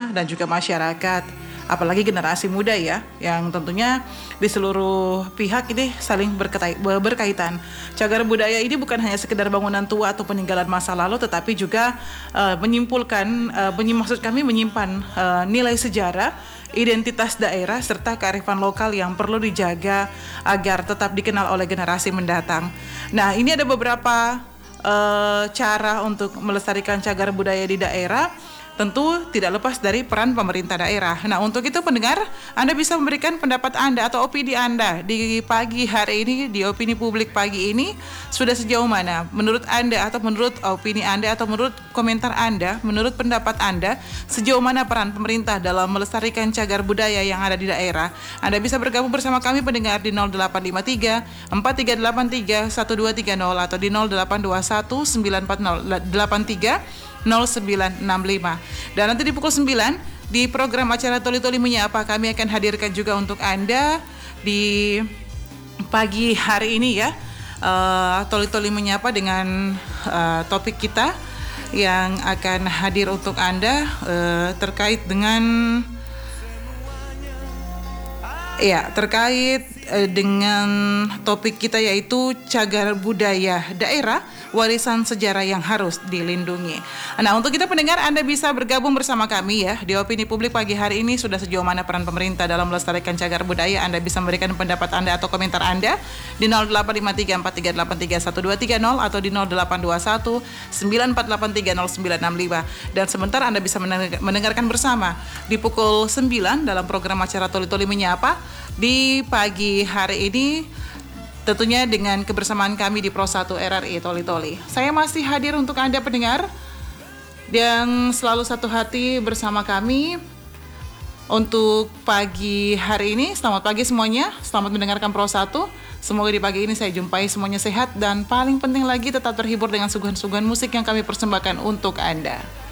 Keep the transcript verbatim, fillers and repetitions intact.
dan juga masyarakat. Apalagi generasi muda ya, yang tentunya di seluruh pihak ini saling berkaitan. berkaitan. Cagar budaya ini bukan hanya sekedar bangunan tua atau peninggalan masa lalu, tetapi juga uh, menyimpulkan, uh, menyim, maksud kami menyimpan uh, nilai sejarah, identitas daerah, serta kearifan lokal yang perlu dijaga agar tetap dikenal oleh generasi mendatang. Nah, ini ada beberapa uh, cara untuk melestarikan cagar budaya di daerah. Tentu tidak lepas dari peran pemerintah daerah. Nah, untuk itu pendengar, Anda bisa memberikan pendapat Anda atau opini Anda di pagi hari ini, di opini publik pagi ini, sudah sejauh mana? Menurut Anda atau menurut opini Anda atau menurut komentar Anda, menurut pendapat Anda, sejauh mana peran pemerintah dalam melestarikan cagar budaya yang ada di daerah? Anda bisa bergabung bersama kami pendengar di nol delapan lima tiga, empat tiga delapan tiga, satu dua tiga nol atau di nol delapan dua satu, sembilan empat nol, delapan tiga nol sembilan enam lima. Dan nanti di pukul sembilan di program acara Toli Toli Menyapa kami akan hadirkan juga untuk Anda di pagi hari ini ya, uh, Toli Toli Menyapa dengan uh, topik kita yang akan hadir untuk Anda uh, terkait dengan ya terkait uh, dengan topik kita yaitu cagar budaya daerah, warisan sejarah yang harus dilindungi. Nah, untuk kita pendengar, Anda bisa bergabung bersama kami ya di opini publik pagi hari ini. Sudah sejauh mana peran pemerintah dalam melestarikan cagar budaya? Anda bisa memberikan pendapat Anda atau komentar Anda di nol delapan lima tiga, empat tiga delapan tiga, satu dua tiga nol atau di nol delapan dua satu, sembilan empat delapan tiga, nol sembilan enam lima. Dan sebentar Anda bisa mendengarkan bersama di pukul sembilan dalam program acara Toli Toli Menyapa di pagi hari ini, tentunya dengan kebersamaan kami di Pro satu R R I Toli Toli. Saya masih hadir untuk Anda pendengar yang selalu satu hati bersama kami untuk pagi hari ini. Selamat pagi semuanya, selamat mendengarkan Pro satu. Semoga di pagi ini saya jumpai semuanya sehat dan paling penting lagi tetap terhibur dengan suguhan-suguhan musik yang kami persembahkan untuk Anda.